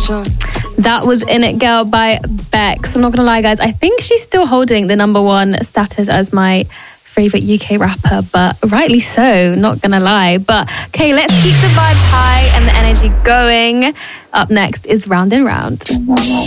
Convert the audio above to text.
That was In It Girl by Bex. I'm not gonna lie, guys, I think she's still holding the number one status as my favourite UK rapper, but rightly so, not gonna lie. But okay, let's keep the vibes high and the energy going. Up next is Round and Round.